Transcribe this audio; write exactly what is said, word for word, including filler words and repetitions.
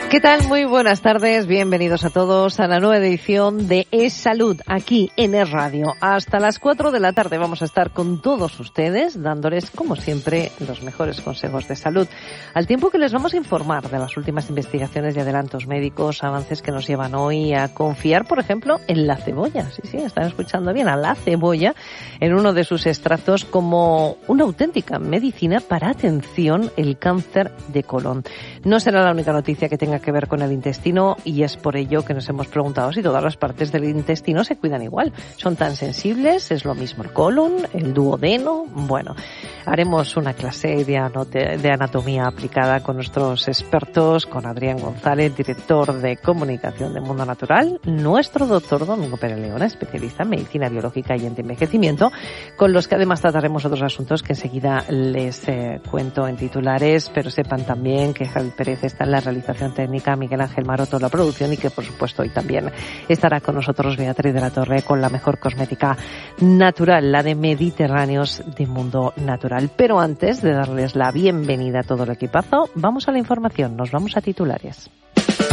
¿Qué tal? Muy buenas tardes, bienvenidos a todos a la nueva edición de Es Salud, aquí en Es Radio. Hasta las cuatro de la tarde vamos a estar con todos ustedes, dándoles, como siempre, los mejores consejos de salud. Al tiempo que les vamos a informar de las últimas investigaciones y adelantos médicos, avances que nos llevan hoy a confiar, por ejemplo, en la cebolla. Sí, sí, están escuchando bien, a la cebolla, en uno de sus extractos como una auténtica medicina para, atención, el cáncer de colon. No será la única noticia que tenga que ver con el intestino y es por ello que nos hemos preguntado si todas las partes del intestino se cuidan igual. ¿Son tan sensibles? ¿Es lo mismo el colon, el duodeno? Bueno, haremos una clase de, de anatomía aplicada con nuestros expertos, con Adrián González, director de comunicación de Mundo Natural, nuestro doctor Domingo Pérez Leona, especialista en medicina biológica y antienvejecimiento, con los que además trataremos otros asuntos que enseguida les eh, cuento en titulares, pero sepan también que Javi Pérez está en la realización técnica, Miguel Ángel Maroto la producción y que por supuesto hoy también estará con nosotros Beatriz de la Torre con la mejor cosmética natural, la de Mediterráneos de Mundo Natural. Pero antes de darles la bienvenida a todo el equipazo, vamos a la información, nos vamos a titulares.